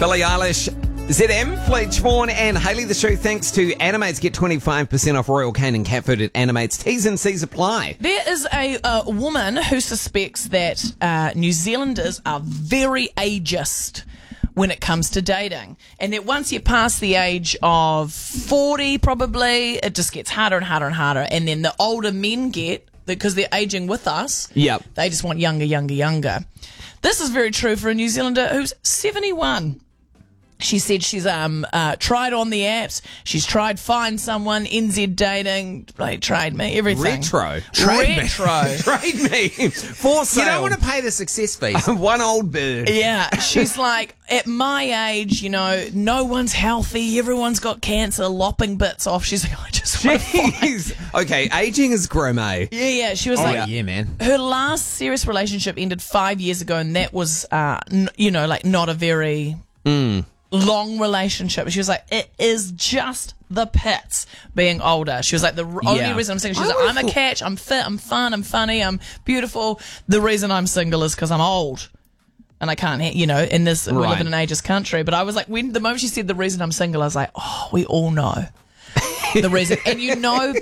Billie Eilish, ZM, Fleetch Vaughan and Hayley the Shoe. Thanks to Animates. Get 25% off Royal Cane and cat food at Animates. T's and C's apply. There is a woman who suspects that New Zealanders are very ageist when it comes to dating. And that once you pass the age of 40, probably, it just gets harder and harder and harder. And then the older men get, because they're aging with us, they just want younger, younger, younger. This is very true for a New Zealander who's 71. She said she's tried on the apps. She's tried Find Someone, NZ Dating, Trade Me, everything. Retro. Trade Me. For sale. You don't want to pay the success fees. One old bird. Yeah, she's like, at my age, no one's healthy. Everyone's got cancer, lopping bits off. She's like, I just want to Jeez. Okay, aging is grim, eh? Yeah, she was Yeah, man. her last serious relationship ended 5 years ago, and that was, not a very long relationship. She was like, it is just the pits being older. She was like, the only reason I'm single, she's like, I'm a catch, I'm fit, I'm fun, I'm funny, I'm beautiful. The reason I'm single is because I'm old. And I can't, we live in an ageist country. But I was like, the moment she said the reason I'm single, I was like, oh, we all know the reason. And